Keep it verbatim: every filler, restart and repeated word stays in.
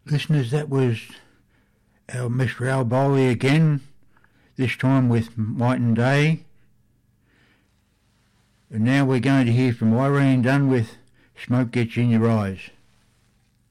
Listeners, that was our Mister Al Bowley again, this time with Night and Day. And now we're going to hear from Irene Dunn with Smoke Gets in Your Eyes.